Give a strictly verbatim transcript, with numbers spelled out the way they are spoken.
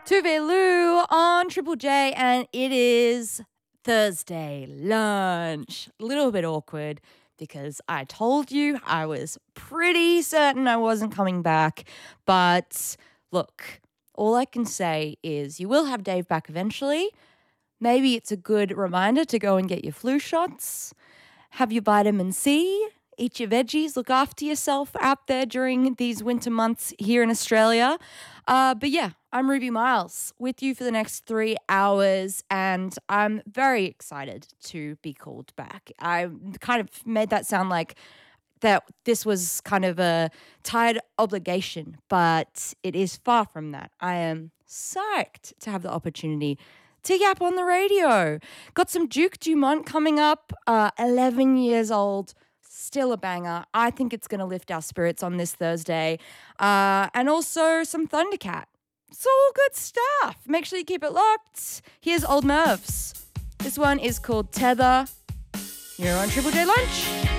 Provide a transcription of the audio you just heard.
Tuvalu on Triple J, and it is Thursday lunch. A little bit awkward because I told you I was pretty certain I wasn't coming back. But look, all I can say is you will have Dave back eventually. Maybe it's a good reminder to go and get your flu shots, have your vitamin C, eat your veggies, look after yourself out there during these winter months here in Australia. Uh, but yeah, I'm Ruby Miles with you for the next three hours, and I'm very excited to be called back. I kind of made that sound like that this was kind of a tired obligation, but it is far from that. I am psyched to have the opportunity to yap on the radio. Got some Duke Dumont coming up, uh, eleven years old. Still a banger. I think it's going to lift our spirits on this Thursday. Uh, and also some Thundercat. It's all good stuff. Make sure you keep it locked. Here's Old Mervs. This one is called Tether. You're on Triple J Lunch.